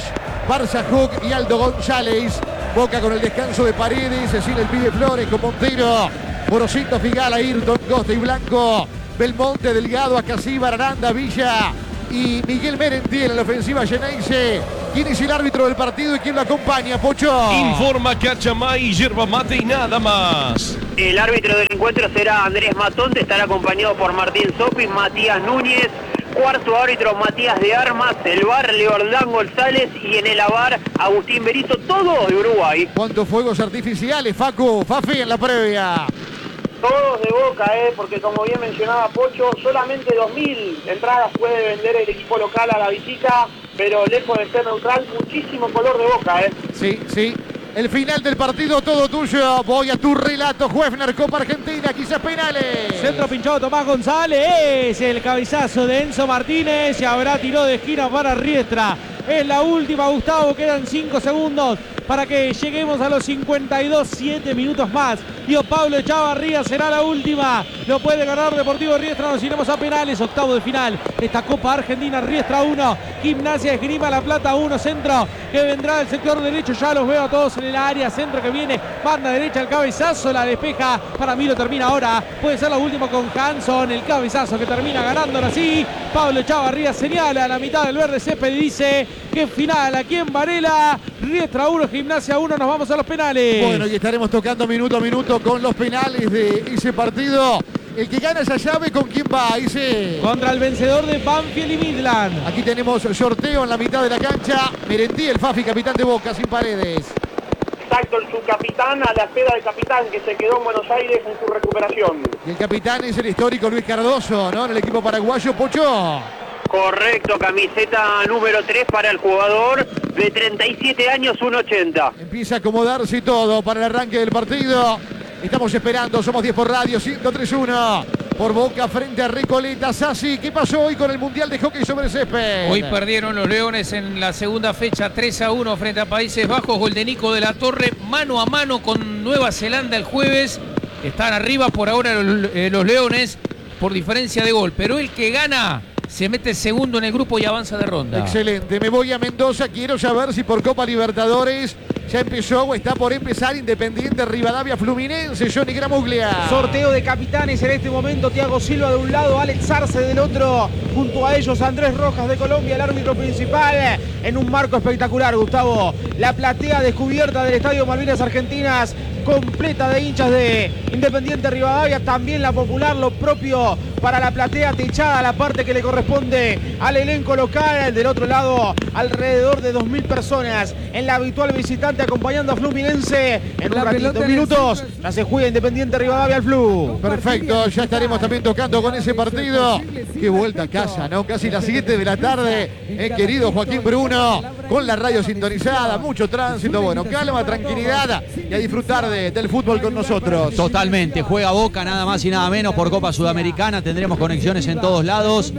Barça Hook y Aldo González. Boca con el descanso de Paredes, Cecil el Pibe Flores con Montero, Morosito, Figala, Ayrton, Costa y Blanco, Belmonte, Delgado, Acasíbar, Aranda, Villa y Miguel Merentiel en la ofensiva Geneise. ¿Quién es el árbitro del partido y quién lo acompaña, Pocho? Informa Cachamay, yerba mate y nada más. El árbitro del encuentro será Andrés Matonte, estará acompañado por Martín Sopi, Matías Núñez. Cuarto árbitro Matías de Armas, el V A R Leordán González y en el A V A R Agustín Berito, todo de Uruguay. ¿Cuántos fuegos artificiales, Facu? Fafi en la previa. Todos de Boca, eh, porque como bien mencionaba Pocho, solamente dos mil entradas puede vender el equipo local a la visita, pero lejos de ser neutral, muchísimo color de Boca. Eh. Sí, sí. El final del partido, todo tuyo. Voy a tu relato, Huefner, Copa Argentina, quizás penales. Centro pinchado Tomás González, el cabezazo de Enzo Martínez y habrá tiro de esquina para Riestra. Es la última, Gustavo, quedan cinco segundos para que lleguemos a los cincuenta y dos, siete minutos más. Dio Pablo Echavarría, será la última. Lo puede ganar Deportivo Riestra, nos iremos a penales, octavo de final. Esta Copa Argentina, Riestra uno, Gimnasia Esgrima La Plata uno, centro que vendrá del sector derecho, ya los veo a todos en el área, centro que viene, banda derecha, el cabezazo, la despeja, para mí lo termina ahora, puede ser la última con Hanson, el cabezazo que termina ganando ahora sí. Pablo Echavarría señala a la mitad del verde césped y dice que final aquí en Varela, Riestra uno, Gimnasia uno, nos vamos a los penales. Bueno, y estaremos tocando minuto a minuto con los penales de ese partido. El que gana esa llave, ¿con quién va? Dice. Contra el vencedor de Banfield y Midland. Aquí tenemos sorteo en la mitad de la cancha. Merentí, el Fafi, capitán de Boca, sin Paredes. Exacto, el subcapitán a la espera del capitán que se quedó en Buenos Aires en su recuperación. Y el capitán es el histórico Luis Cardoso, ¿no? En el equipo paraguayo, Pocho. Correcto, camiseta número tres para el jugador de treinta y siete años, uno ochenta. Empieza a acomodarse todo para el arranque del partido. Estamos esperando, somos diez por radio, ciento tres uno. Por Boca frente a Recoleta. Sassi, ¿qué pasó hoy con el Mundial de Hockey sobre Césped? Hoy perdieron los Leones en la segunda fecha tres a uno frente a Países Bajos. Gol de Nico de la Torre, mano a mano con Nueva Zelanda el jueves. Están arriba por ahora los, eh, los Leones por diferencia de gol. Pero el que gana se mete segundo en el grupo y avanza de ronda. Excelente, me voy a Mendoza. Quiero saber si por Copa Libertadores ya empezó o está por empezar Independiente Rivadavia Fluminense. Johnny Gramuglia. Sorteo de capitanes en este momento. Thiago Silva de un lado, Alex Arce del otro. Junto a ellos Andrés Rojas de Colombia, el árbitro principal. En un marco espectacular, Gustavo. La platea descubierta del Estadio Malvinas Argentinas, completa de hinchas de Independiente Rivadavia. También la popular, lo propio para la platea techada, la parte que le corresponde al elenco local. Del otro lado, alrededor de dos mil personas en la habitual visitante acompañando a Fluminense. En un ratito, minutos, ya se juega Independiente Rivadavia al Flu. Perfecto, ya estaremos también tocando con ese partido. Qué vuelta a casa, ¿no? Casi las siete de la tarde, eh, querido Joaquín Bruno, con la radio sintonizada, mucho tránsito, bueno, calma, tranquilidad y a disfrutar de, del fútbol con nosotros. Totalmente, juega Boca nada más y nada menos por Copa Sudamericana, tendremos conexiones en todos lados.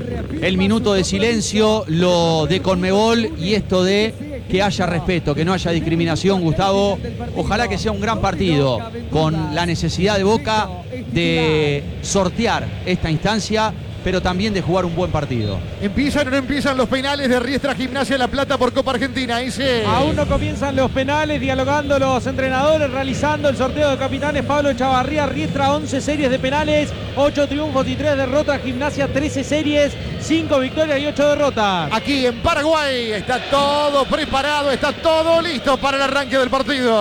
El minuto de silencio, lo de Conmebol y esto de que haya respeto, que no haya discriminación, Gustavo. Ojalá que sea un gran partido, con la necesidad de Boca de sortear esta instancia, pero también de jugar un buen partido. ¿Empiezan o no empiezan los penales de Riestra Gimnasia La Plata por Copa Argentina? Ese. Aún no comienzan los penales, dialogando los entrenadores, realizando el sorteo de capitanes. Pablo Echavarría, Riestra once series de penales, ocho triunfos y tres derrotas. Gimnasia trece series, cinco victorias y ocho derrotas. Aquí en Paraguay está todo preparado, está todo listo para el arranque del partido.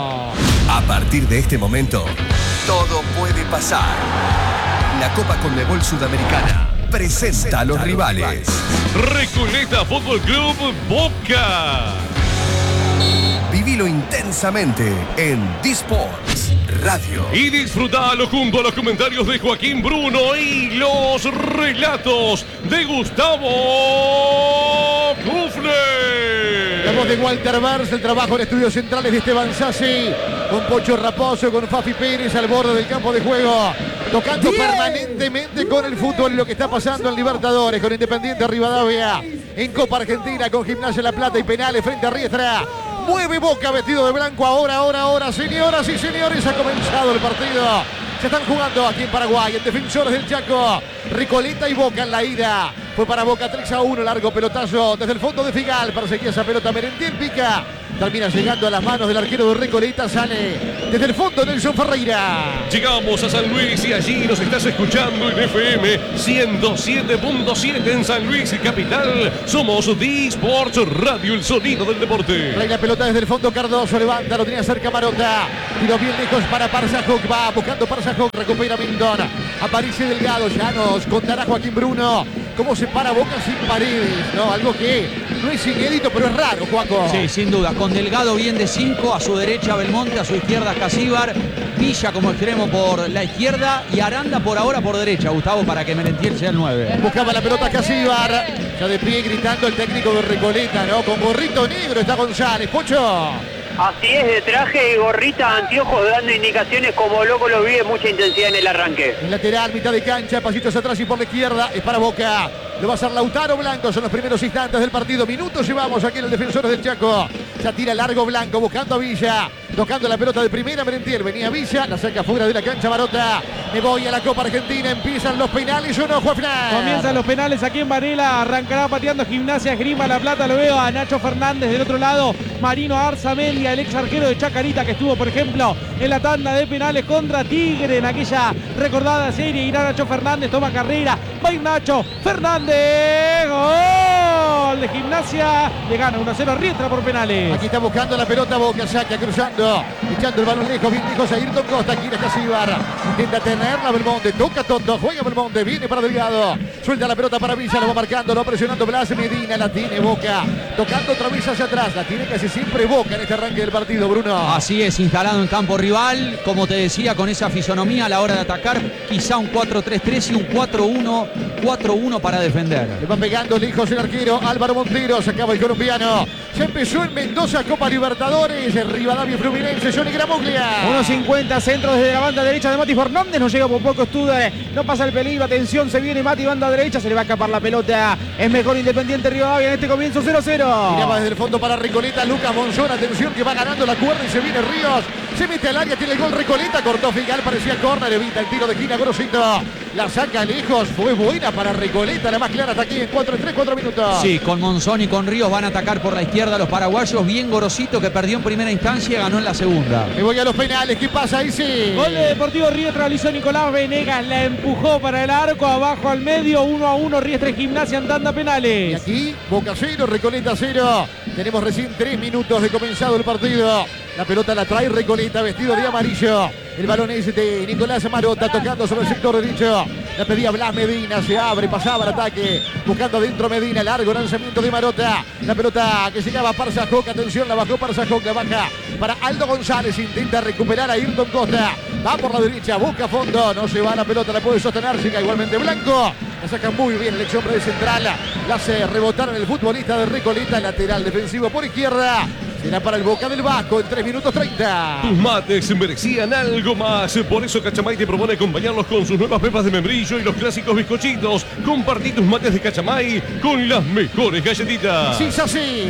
A partir de este momento, todo puede pasar. La Copa Conmebol Sudamericana presenta a los rivales. Recoleta Fútbol Club Boca. Vivilo intensamente en D-Sports Radio. Y disfrutalo junto a los comentarios de Joaquín Bruno y los relatos de Gustavo Kufle. La voz de Walter Bers, el trabajo en estudios centrales de Esteban Sassi, con Pocho Raposo, con Fafi Pérez al borde del campo de juego, tocando Bien. permanentemente con el fútbol y lo que está pasando en Libertadores, con Independiente Rivadavia, en Copa Argentina, con Gimnasia La Plata y penales frente a Riestra. Mueve Boca vestido de blanco ahora, ahora, ahora, señoras y señores, ha comenzado el partido. Se están jugando aquí en Paraguay, en Defensores del Chaco, Recoleta y Boca en la ida. Fue para Boca tres a uno, largo pelotazo desde el fondo de Figal. Perseguía esa pelota Merentiel, pica. Termina llegando a las manos del arquero de Recoleta. Sale desde el fondo Nelson Ferreira. Llegamos a San Luis y allí nos estás escuchando en F M ciento siete punto siete en San Luis y capital. Somos D-Sports Radio, el sonido del deporte. Trae la pelota desde el fondo Cardoso, levanta, lo tenía cerca Marota. Tiro bien lejos para Parzajoc, va buscando Parzajoc, recupera Mindón. Aparece Delgado, ya nos contará Joaquín Bruno cómo se para Boca sin Paredes, ¿no? Algo que no es inédito, pero es raro, Juaco. Sí, sin duda. Con Delgado bien de cinco, a su derecha Belmonte, a su izquierda Casíbar, Villa como extremo por la izquierda y Aranda por ahora por derecha, Gustavo, para que Merentiel sea el nueve. Buscaba la pelota Casíbar, ya de pie gritando el técnico de Recoleta, ¿no? Con gorrito negro está González. Pocho. Así es, de traje, gorrita, anteojos, dando indicaciones como loco lo vi, mucha intensidad en el arranque. El lateral, mitad de cancha, pasitos atrás y por la izquierda, es para Boca. Lo va a hacer Lautaro Blanco, son los primeros instantes del partido. Minutos llevamos aquí en el Defensores del Chaco. Ya tira largo Blanco, buscando a Villa. Tocando la pelota de primera, Merentiel. Venía Villa, la saca fuera de la cancha Marota. Me voy a la Copa Argentina, empiezan los penales, uno, Juan Fran. Comienzan los penales aquí en Varela, arrancará pateando Gimnasia Esgrima La Plata. Lo veo a Nacho Fernández del otro lado. Marino Arzamendia, el ex arquero de Chacarita que estuvo, por ejemplo, en la tanda de penales contra Tigre en aquella recordada serie. Irá Nacho Fernández, toma carrera, va a ir Nacho Fernández. Gol de Gimnasia, le gana uno a cero Riestra por penales. Aquí está buscando la pelota Boca, saca, cruzando, echando el balón lejos, bien lejos a Ayrton Costa, quiere Casíbar, intenta tenerla Belmonte, toca Toto, juega Belmonte, viene para Delgado, suelta la pelota para Villa, lo va marcando, lo presionando Blas Medina, la tiene Boca, tocando otra vez hacia atrás, la tiene casi siempre Boca en este arranque del partido, Bruno. Así es, instalado en campo rival, como te decía, con esa fisonomía a la hora de atacar, quizá un cuatro tres tres y un cuatro uno cuatro uno para defender. Le va pegando lejos el arquero Álvaro Montero, se acaba el colombiano. Ya empezó en Mendoza Copa Libertadores, Rivadavia Fluminense, Johnny Gramuglia. uno cincuenta, centro desde la banda derecha de Mati Fernández, no llega por poco Studer, no pasa el peligro, atención, se viene Mati, banda derecha, se le va a escapar la pelota, es mejor Independiente Rivadavia en este comienzo cero cero. Miraba desde el fondo para Recoleta, Lucas Monzón, atención que va ganando la cuerda y se viene Ríos, se mete al área, tiene el gol Recoleta, cortó Figal, parecía córner, evita el tiro de esquina, Gorosito, la saca lejos, fue buena para Recoleta, la más clara hasta aquí en cuatro tres, cuatro minutos. Sí, con Monzón y con Ríos van a atacar por la izquierda los paraguayos, bien Gorosito que perdió en primera instancia, ganó en la segunda. Me voy a los penales, ¿qué pasa ahí? Sí. Gol de Deportivo Riestra, realizó Nicolás Venegas, la empujó para el arco, abajo al medio, uno a uno, Riestra y Gimnasia en tanda penales. Y aquí, Boca cero, Recoleta cero. Tenemos recién tres minutos de comenzado el partido. La pelota la trae Recoleta, vestido de amarillo. El balón es de Nicolás Marota, tocando sobre el sector derecho. La pedía Blas Medina, se abre, pasaba al ataque. Buscando adentro Medina, largo lanzamiento de Marota. La pelota que llegaba a Parzajoc, atención, la bajó Parzajoc, la baja para Aldo González. Intenta recuperar a Ayrton Costa. Va por la derecha, busca fondo. No se va la pelota, la puede sostener. Llega igualmente Blanco. La saca muy bien el ex hombre de central. La hace rebotar en el futbolista de Recoleta. Lateral defensivo por izquierda. Será para el Boca del Vasco en tres minutos treinta. Tus mates merecían algo más. Por eso Cachamay te propone acompañarlos con sus nuevas pepas de membrillo y los clásicos bizcochitos. Compartí tus mates de Cachamay con las mejores galletitas. Sí, es así.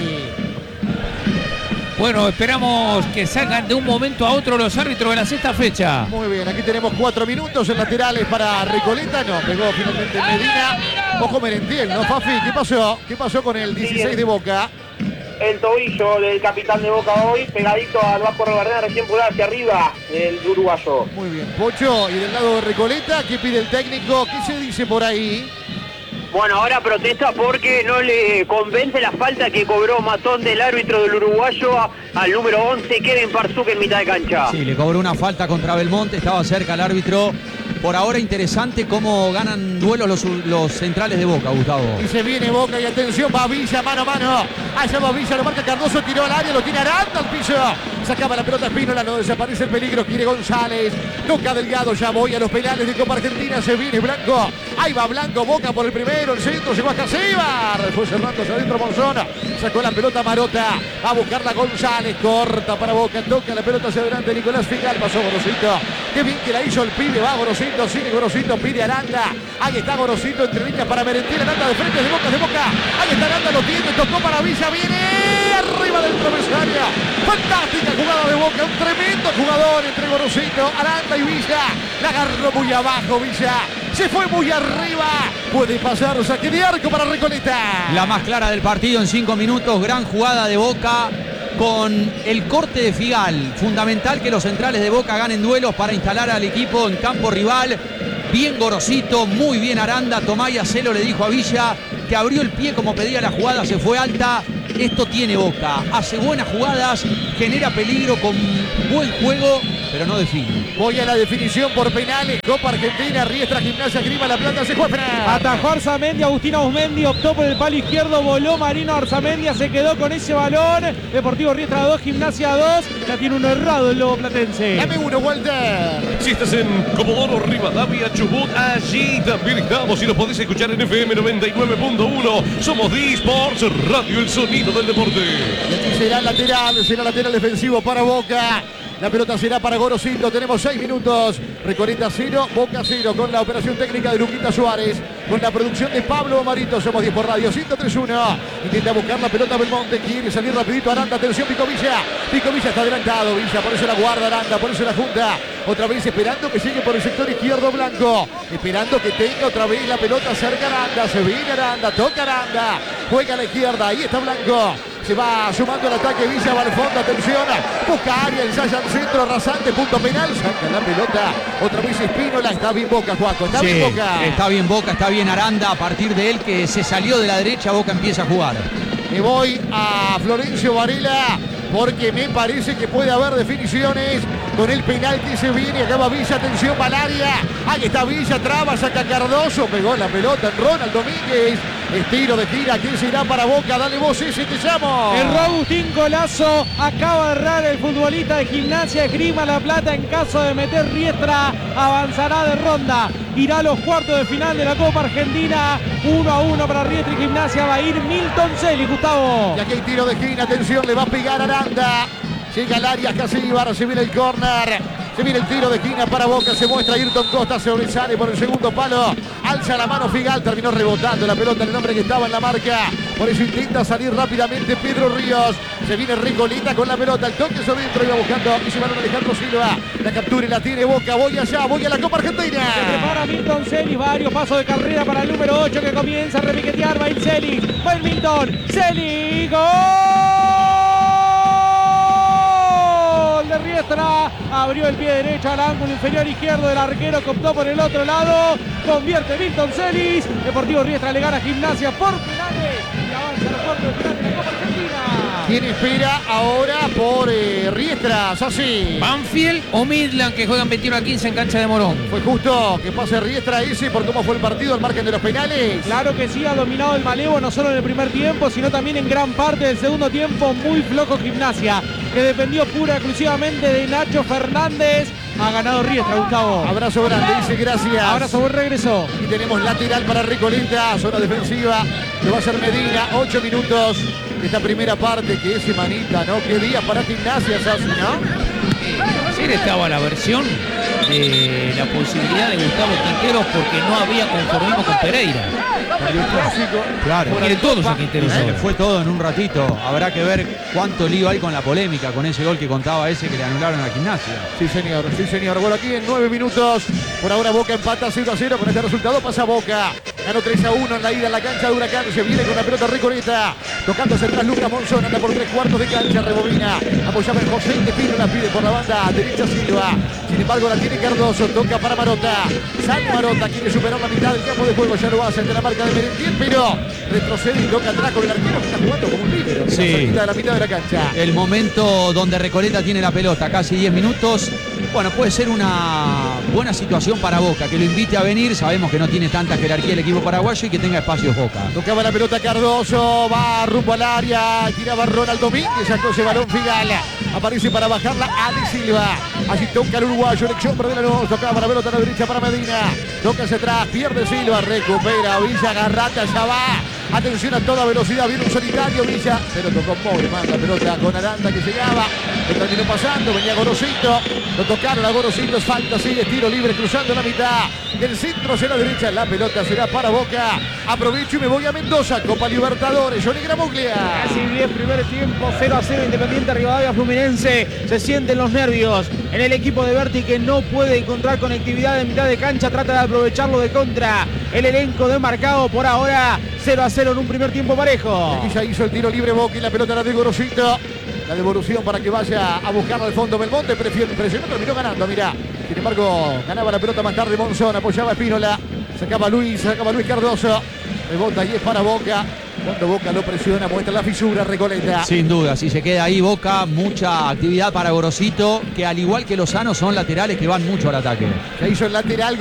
Bueno, esperamos que salgan de un momento a otro los árbitros de la sexta fecha. Muy bien, aquí tenemos cuatro minutos en laterales para Recoleta. No, pegó finalmente Medina. Ojo Merentiel, ¿no, Fafi? ¿Qué pasó? ¿Qué pasó con el dieciséis de Boca? El tobillo del capitán de Boca hoy, pegadito al Vasco Rebardena, recién pulgada hacia arriba el uruguayo. Muy bien, Pocho, y del lado de Recoleta, ¿qué pide el técnico? ¿Qué se dice por ahí? Bueno, ahora protesta porque no le convence la falta que cobró Matón del árbitro del uruguayo a, al número once, Kevin Parzuk, en mitad de cancha. Sí, le cobró una falta contra Belmonte, estaba cerca el árbitro. Por ahora interesante cómo ganan duelos los, los centrales de Boca, Gustavo. Y se viene Boca y atención, va Villa, mano a mano. Allá va Villa, lo marca Cardoso, tiró al área, lo tira Aranda al piso. Sacaba la pelota Espínola, no desaparece el peligro, quiere González. Toca Delgado, ya voy a los penales de Copa Argentina, se viene Blanco. Ahí va Blanco, Boca por el primero, el centro, se va a Casíbar. Fue cerrando hacia adentro Monzón. Sacó la pelota Marota, va a buscarla González, corta para Boca, toca la pelota hacia adelante Nicolás Figal, pasó Gorosito. Qué bien que la hizo el pibe, va Gorosito. Sigue Gorosito, pide Aranda. Ahí está Gorosito entre líneas para Merentiel. Aranda de frente, de Boca, de Boca. Ahí está Aranda, lo tiene, tocó para Villa. Viene arriba del travesaño. Fantástica jugada de Boca. Un tremendo jugador entre Gorosito, Aranda y Villa. La agarró muy abajo Villa. Se fue muy arriba. Puede pasar saque de arco para Recoleta. La más clara del partido en cinco minutos. Gran jugada de Boca con el corte de Figal. Fundamental que los centrales de Boca ganen duelos para instalar al equipo en campo rival. Bien Gorosito, muy bien Aranda. Tomaya Celo le dijo a Villa que abrió el pie como pedía la jugada, se fue alta. Esto tiene Boca, hace buenas jugadas, genera peligro con buen juego, pero no define. Voy a la definición por penales. Copa Argentina, Riestra, Gimnasia, Grima, La Plata, se juega penal. Atajó Arzamendi, Agustín Ausmendi optó por el palo izquierdo, voló Marino Arzamendi, se quedó con ese balón. Deportivo Riestra dos, Gimnasia dos. Ya tiene uno errado el Lobo Platense. Dame uno, Walter. Si estás en Comodoro Rivadavia, Chubut, allí también estamos y nos podés escuchar en F M noventa y nueve punto uno. Somos D-Sports Radio, el sonido del deporte. Y aquí será lateral, será lateral defensivo para Boca. La pelota será para Gorosito. Tenemos seis minutos. Recoleta cero, Boca cero. Con la operación técnica de Luquita Suárez. Con la producción de Pablo Marito. Somos diez por radio. ciento tres uno. Intenta buscar la pelota Belmonte. Quiere salir rapidito Aranda. Atención, Pico Villa. Pico Villa está adelantado. Villa, por eso la guarda Aranda. Por eso la junta. Otra vez esperando que llegue por el sector izquierdo Blanco. Esperando que tenga otra vez la pelota cerca Aranda. Se viene Aranda. Toca Aranda. Juega a la izquierda. Ahí está Blanco. Se va sumando el ataque Villa, va al fondo, atención, busca área, ensaya al centro, rasante, punto penal, saca la pelota, otra vez Espínola, está bien Boca, Juaco, está sí, bien Boca. Está bien Boca, está bien Aranda, a partir de él que se salió de la derecha, Boca empieza a jugar. Me voy a Florencio Varela, porque me parece que puede haber definiciones con el penal que se viene, acaba Villa, atención, Valaria, ahí está Villa, traba, saca Cardoso, pegó la pelota en Ronald Domínguez. Estiro de gira, ¿quién será para Boca? Dale vos ese, te llamo. Erró Agustín Colazo, acaba de errar el futbolista de Gimnasia, Esgrima La Plata. En caso de meter Riestra, avanzará de ronda, irá a los cuartos de final de la Copa Argentina. Uno a uno para Riestra y Gimnasia, va a ir Milton Celi, Gustavo. Y aquí hay tiro de esquina, atención, le va a pegar Aranda. Llega al área Casíbar, se viene el córner. Se viene el tiro de esquina para Boca, se muestra Ayrton Costa, sobresale por el segundo palo. Alza la mano Figal, terminó rebotando la pelota en el hombre que estaba en la marca. Por eso intenta salir rápidamente Pedro Ríos. Se viene Recoleta con la pelota, el toque sobre dentro, iba buscando ese balón Alejandro Silva. La captura y la tiene Boca, voy allá, voy a la Copa Argentina. Se prepara Milton Celis, varios pasos de carrera para el número ocho que comienza a repiquetear. Va a ir Celis, va a ir Milton, Celis, gol de Riestra, abrió el pie derecho al ángulo inferior izquierdo del arquero que optó por el otro lado, convierte Milton Celis. Deportivo Riestra le gana a Gimnasia por penales y avanza a los cuartos de final de la Copa Argentina. ¿Quién espera ahora por eh, Riestra? Sassi. Banfield o Midland, que juegan veintiuno a quince en cancha de Morón. Fue justo que pase Riestra ese por cómo fue el partido al margen de los penales. Claro que sí, ha dominado el malevo no solo en el primer tiempo, sino también en gran parte del segundo tiempo. Muy flojo Gimnasia, que dependió pura y exclusivamente de Nacho Fernández. Ha ganado Riestra, Gustavo. Abrazo grande, dice gracias. Abrazo, buen regreso. Y tenemos lateral para Recoleta, zona defensiva. Lo va a hacer Medina, ocho minutos de esta primera parte. Que ese manita, ¿no? Qué día para Gimnasia, Sassi, ¿no? Ayer estaba la versión de la posibilidad de Gustavo Quinteros porque no había conformismo con Pereira. El clásico. Claro. Quiere todos a Quinteros. Se le fue todo en un ratito. Habrá que ver cuánto lío hay con la polémica, con ese gol que contaba ese que le anularon a la Gimnasia. Sí, señor, sí, señor. Bueno, aquí en nueve minutos. Por ahora Boca empata cero a cero. Con este resultado pasa Boca. Ganó tres a uno en la ida en la cancha de Huracán. Se viene con la pelota Recoleta. Tocándose atrás Lucas Monzón. Anda por tres cuartos de cancha. Rebobina. Apoyaba en José Espino. La pide por la banda derecha Silva. Sin embargo, la tiene Cardoso. Toca para Marota. Sale Marota. Quiere superar la mitad del campo de juego. Ya lo hace ante la marca de Merentiel. Pero retrocede y toca atrás con el arquero que está jugando como un líbero. Sí. De la mitad de la cancha. El momento donde Recoleta tiene la pelota, casi diez minutos. Bueno, puede ser una buena situación para Boca, que lo invite a venir. Sabemos que no tiene tanta jerarquía el equipo paraguayo y que tenga espacios Boca. Tocaba la pelota Cardoso, va rumbo al área, tiraba Ronald Domínguez, sacó ese balón Figal. Aparece para bajarla Ali Silva. Allí toca el uruguayo, elección de la luz. Tocaba la pelota a la derecha para Medina. Toca hacia atrás, pierde Silva, recupera Villa, Garrata, ya va. Atención a toda velocidad, viene un solitario Villa, pero tocó pobre más la pelota con Aranda que llegaba. Le terminó pasando, venía Gorosito. Lo tocaron a Gorosito, es falta, sigue tiro libre cruzando la mitad. El centro hacia la derecha, la pelota será para Boca. Aprovecho y me voy a Mendoza, Copa Libertadores, Johnny Gramuglia. Casi diez primer tiempo, cero a cero Independiente Rivadavia Fluminense. Se sienten los nervios en el equipo de Berti, que no puede encontrar conectividad en mitad de cancha. Trata de aprovecharlo de contra el elenco de Marcao. Por ahora cero a cero en un primer tiempo parejo. Aquí ya hizo el tiro libre Boca y la pelota la de Gorosito. La devolución para que vaya a buscarlo al fondo Belmonte. Prefiero impresionó, terminó ganando, mirá. Sin embargo, ganaba la pelota más tarde Monzón, apoyaba a Espínola. Sacaba Luis, sacaba Luis Cardoso. Rebota y es para Boca. Cuando Boca lo presiona, muestra la fisura, Recoleta. Sin duda, si se queda ahí Boca, mucha actividad para Gorosito, que al igual que Lozano son laterales que van mucho al ataque. Ya hizo el lateral.